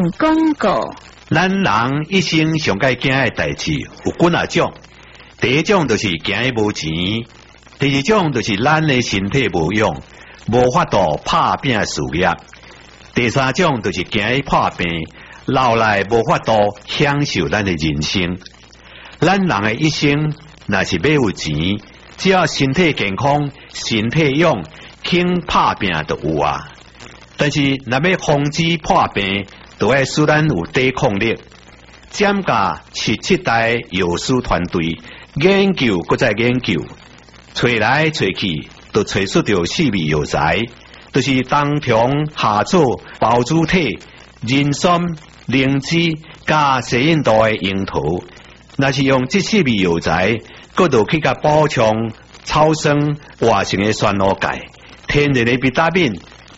广告。 咱人一生上该惊的代志有几啊种，第一种就是惊无钱，第二种就是咱的身体无用，无法度拍拼事业，第三种就是惊破病，老来无法度享受咱的人生。咱人的一生若是要有钱，只要身体健康、身体勇，肯拍拼就有啊。但是若要防止破病，就要使咱有抵抗力。占甲17代药师团队研究，搁再研究，找来找去，就找出着4味药材，就是冬虫夏草、包子体、人参、灵芝加西印度的樱桃。若是用这4味药材，搁就去甲补充草酸活性的酸露钙、天然的维他命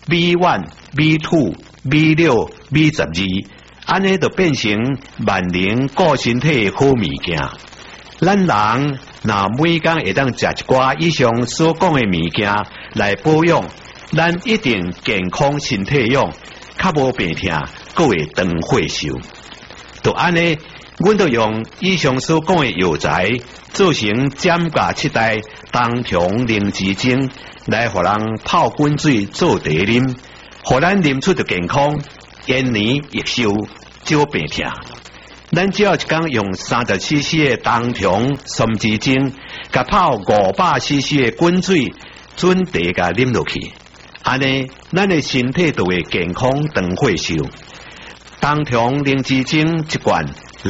B1、B2、B6、B12，安尼就变成万能顾身体的好物件。咱人若每天会当食一寡以上所讲的物件来保养，咱一定健康身体用，较无病痛，搁会长寿寿。就安尼，阮就用以上所讲的药材做成占甲7代冬虫灵芝精，来互人泡滚水做茶啉，互咱啉出就健康，延年益寿，少病痛。咱只要一天用30cc 的冬虫参枝精，甲泡500cc 的滚水准茶甲啉落去，安尼咱的身体就会健康长寿寿。冬虫灵芝精一罐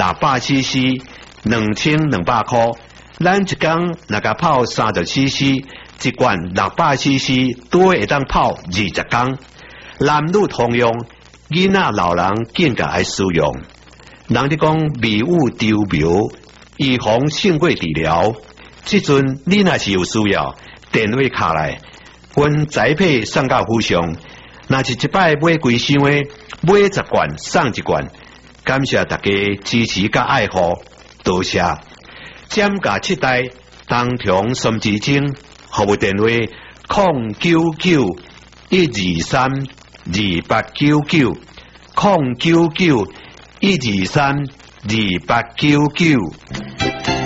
600cc，2200块。咱一天若甲泡30cc，一罐600cc，多会当泡20天。男女通用，囡仔老人更加爱使用。人哋讲迷雾丢苗，预防性过治疗。即阵你若是有需要，电话卡来，阮宅配送到府上。若是一摆买几箱的，买10罐送1罐。感谢大家支持甲爱护，多谢。占甲7代冬虫参枝精，服务电话099-123-2899，099-123-2899。